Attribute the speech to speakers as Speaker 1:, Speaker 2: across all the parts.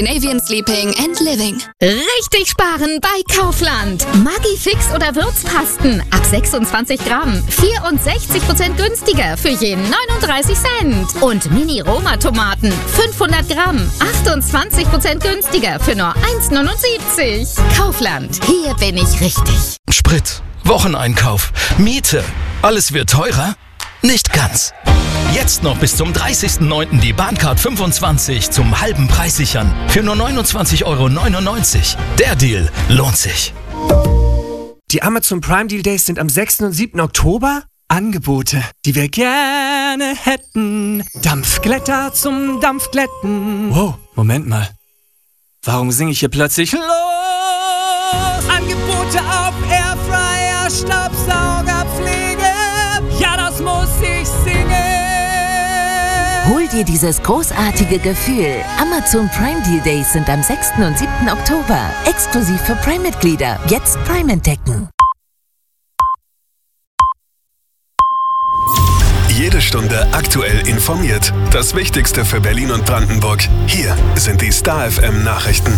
Speaker 1: Scandinavian Sleeping and Living.
Speaker 2: Richtig sparen bei Kaufland. Maggi Fix oder Würzpasten ab 26 Gramm. 64% günstiger für jeden 39 Cent. Und Mini-Roma-Tomaten 500 Gramm. 28% günstiger für nur 1,79. Kaufland, hier bin ich richtig.
Speaker 3: Sprit, Wocheneinkauf, Miete. Alles wird teurer? Nicht ganz. Jetzt noch bis zum 30.09. die Bahncard 25 zum halben Preis sichern. Für nur 29,99 €. Der Deal lohnt sich.
Speaker 4: Die Amazon Prime Deal Days sind am 6. und 7. Oktober. Angebote, die wir gerne hätten. Dampfglätter zum Dampfglätten. Wow, Moment mal. Warum singe ich hier plötzlich los? Angebote auf Airfryer, Staubsauger, Pflege. Ja, das muss ich singen.
Speaker 5: Hol dir dieses großartige Gefühl. Amazon Prime Deal Days sind am 6. und 7. Oktober. Exklusiv für Prime-Mitglieder. Jetzt Prime entdecken.
Speaker 6: Jede Stunde aktuell informiert. Das Wichtigste für Berlin und Brandenburg. Hier sind die Star FM Nachrichten.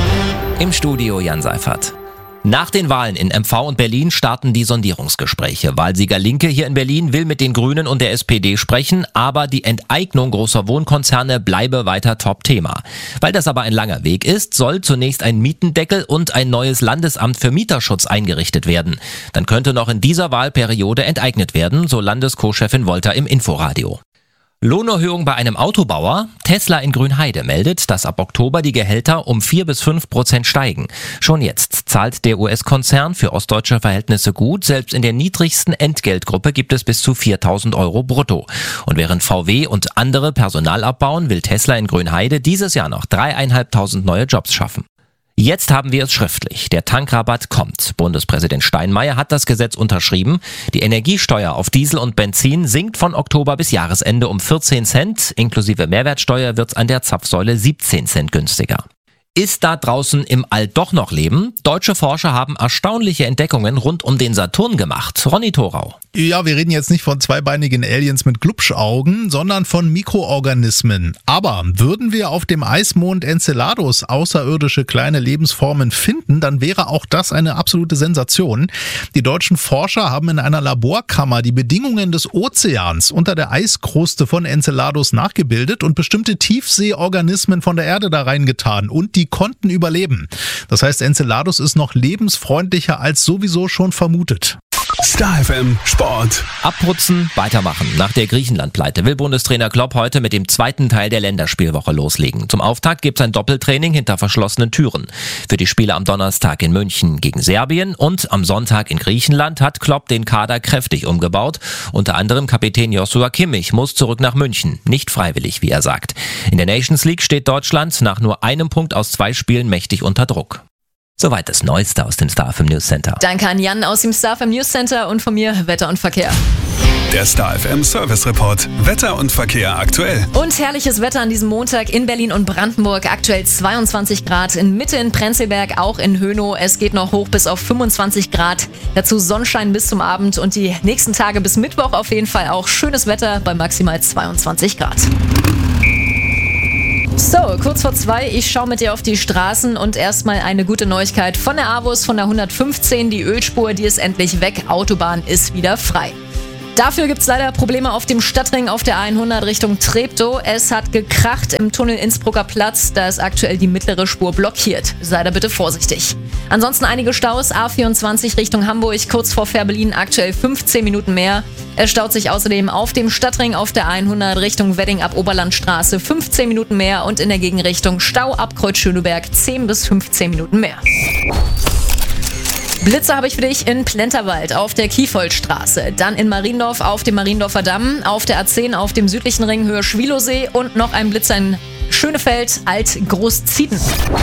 Speaker 7: Im Studio Jan Seifert. Nach den Wahlen in MV und Berlin starten die Sondierungsgespräche. Wahlsieger Linke hier in Berlin will mit den Grünen und der SPD sprechen, aber die Enteignung großer Wohnkonzerne bleibe weiter Top-Thema. Weil das aber ein langer Weg ist, soll zunächst ein Mietendeckel und ein neues Landesamt für Mieterschutz eingerichtet werden. Dann könnte noch in dieser Wahlperiode enteignet werden, so Landes-Co-Chefin Wolter im Inforadio. Lohnerhöhung bei einem Autobauer. Tesla in Grünheide meldet, dass ab Oktober die Gehälter um 4 bis 5% steigen. Schon jetzt zahlt der US-Konzern für ostdeutsche Verhältnisse gut. Selbst in der niedrigsten Entgeltgruppe gibt es bis zu 4.000 € brutto. Und während VW und andere Personal abbauen, will Tesla in Grünheide dieses Jahr noch 3.500 neue Jobs schaffen. Jetzt haben wir es schriftlich. Der Tankrabatt kommt. Bundespräsident Steinmeier hat das Gesetz unterschrieben. Die Energiesteuer auf Diesel und Benzin sinkt von Oktober bis Jahresende um 14 Cent. Inklusive Mehrwertsteuer wird's an der Zapfsäule 17 Cent günstiger. Ist da draußen im All doch noch Leben? Deutsche Forscher haben erstaunliche Entdeckungen rund um den Saturn gemacht. Ronny Thorau.
Speaker 8: Ja, wir reden jetzt nicht von zweibeinigen Aliens mit Glubschaugen, sondern von Mikroorganismen. Aber würden wir auf dem Eismond Enceladus außerirdische kleine Lebensformen finden, dann wäre auch das eine absolute Sensation. Die deutschen Forscher haben in einer Laborkammer die Bedingungen des Ozeans unter der Eiskruste von Enceladus nachgebildet und bestimmte Tiefseeorganismen von der Erde da reingetan. Und die konnten überleben. Das heißt, Enceladus ist noch lebensfreundlicher als sowieso schon vermutet.
Speaker 6: Star FM Sport.
Speaker 7: Abputzen, weitermachen. Nach der Griechenland-Pleite will Bundestrainer Klopp heute mit dem zweiten Teil der Länderspielwoche loslegen. Zum Auftakt gibt's ein Doppeltraining hinter verschlossenen Türen. Für die Spiele am Donnerstag in München gegen Serbien und am Sonntag in Griechenland hat Klopp den Kader kräftig umgebaut. Unter anderem Kapitän Joshua Kimmich muss zurück nach München. Nicht freiwillig, wie er sagt. In der Nations League steht Deutschland nach nur einem Punkt aus 2 Spielen mächtig unter Druck. Soweit das Neueste aus dem Star FM News Center.
Speaker 9: Danke an Jan aus dem Star FM News Center und von mir Wetter und Verkehr.
Speaker 6: Der Star FM Service Report. Wetter und Verkehr aktuell.
Speaker 9: Und herrliches Wetter an diesem Montag in Berlin und Brandenburg. Aktuell 22 Grad in Mitte in Prenzlberg, auch in Hönow. Es geht noch hoch bis auf 25 Grad. Dazu Sonnenschein bis zum Abend und die nächsten Tage bis Mittwoch auf jeden Fall auch schönes Wetter bei maximal 22 Grad. So, kurz vor 2, ich schaue mit dir auf die Straßen und erstmal eine gute Neuigkeit von der AWUS, von der 115, die Ölspur, die ist endlich weg, Autobahn ist wieder frei. Dafür gibt's leider Probleme auf dem Stadtring auf der A100 Richtung Treptow. Es hat gekracht im Tunnel Innsbrucker Platz, da ist aktuell die mittlere Spur blockiert. Sei da bitte vorsichtig. Ansonsten einige Staus, A24 Richtung Hamburg, kurz vor Fährberlin, aktuell 15 Minuten mehr. Es staut sich außerdem auf dem Stadtring auf der A100 Richtung Wedding ab Oberlandstraße 15 Minuten mehr und in der Gegenrichtung Stau ab Kreuz Schöneberg 10 bis 15 Minuten mehr. Blitze habe ich für dich in Plenterwald auf der Kiefoldstraße, dann in Mariendorf auf dem Mariendorfer Damm, auf der A10 auf dem südlichen Ring Höhe Schwilowsee und noch ein Blitzer in Schönefeld, Alt-Großzieden.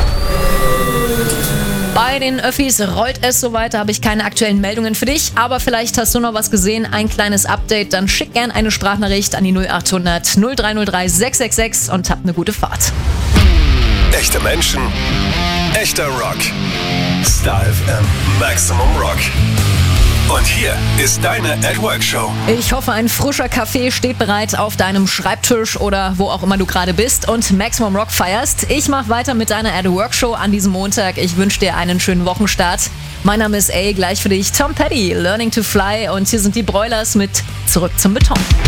Speaker 9: Bei den Öffis rollt es so weiter, habe ich keine aktuellen Meldungen für dich, aber vielleicht hast du noch was gesehen, ein kleines Update, dann schick gern eine Sprachnachricht an die 0800 0303 666 und hab eine gute Fahrt.
Speaker 6: Echte Menschen, echter Rock. Star FM Maximum Rock. Und hier ist deine @Work-Show.
Speaker 9: Ich hoffe, ein frischer Kaffee steht bereit auf deinem Schreibtisch oder wo auch immer du gerade bist und Maximum Rock feierst. Ich mache weiter mit deiner @Work-Show an diesem Montag. Ich wünsche dir einen schönen Wochenstart. Mein Name ist gleich für dich Tom Petty, Learning to Fly, und hier sind die Broilers mit Zurück zum Beton.